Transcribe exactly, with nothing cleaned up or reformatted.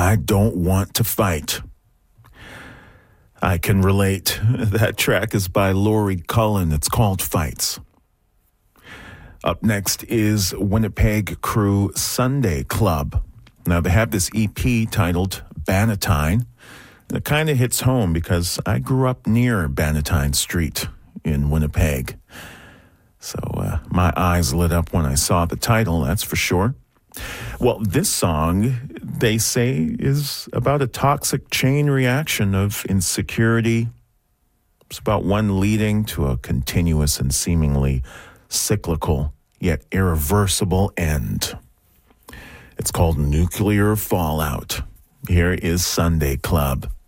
I Don't Want to Fight. I can relate. That track is by Laurie Cullen. It's called Fights. Up next is Winnipeg Crew Sunday Club. Now, they have this E P titled Bannatyne. And it kind of hits home because I grew up near Bannatyne Street in Winnipeg. So uh, my eyes lit up when I saw the title, that's for sure. Well, this song, they say, is about a toxic chain reaction of insecurity. It's about one leading to a continuous and seemingly cyclical yet irreversible end. It's called Nuclear Fallout. Here is Sunday Club.